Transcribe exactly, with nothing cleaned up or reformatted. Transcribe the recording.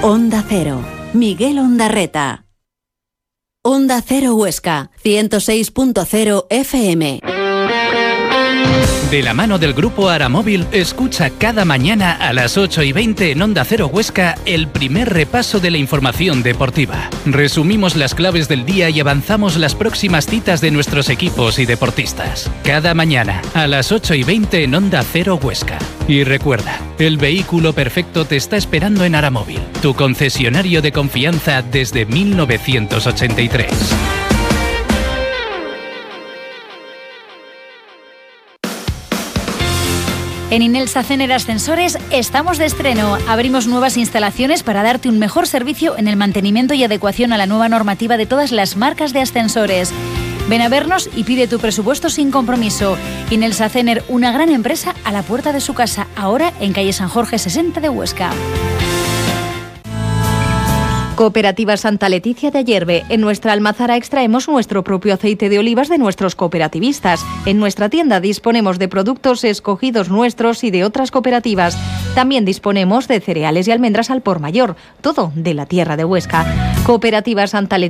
Onda Cero. Miguel Ondarreta. Onda Cero Huesca, ciento seis punto cero F M. De la mano del Grupo Aramóvil, escucha cada mañana a las ocho y veinte en Onda Cero Huesca el primer repaso de la información deportiva. Resumimos las claves del día y avanzamos las próximas citas de nuestros equipos y deportistas. Cada mañana a las ocho y veinte en Onda Cero Huesca. Y recuerda, el vehículo perfecto te está esperando en Aramóvil, tu concesionario de confianza desde mil novecientos ochenta y tres. En Inelsa Cener Ascensores estamos de estreno. Abrimos nuevas instalaciones para darte un mejor servicio en el mantenimiento y adecuación a la nueva normativa de todas las marcas de ascensores. Ven a vernos y pide tu presupuesto sin compromiso. Inelsa Cener, una gran empresa a la puerta de su casa, ahora en calle San Jorge sesenta de Huesca. Cooperativa Santa Leticia de Ayerbe. En nuestra almazara extraemos nuestro propio aceite de olivas de nuestros cooperativistas. En nuestra tienda disponemos de productos escogidos nuestros y de otras cooperativas. También disponemos de cereales y almendras al por mayor, todo de la tierra de Huesca. Cooperativa Santa Leticia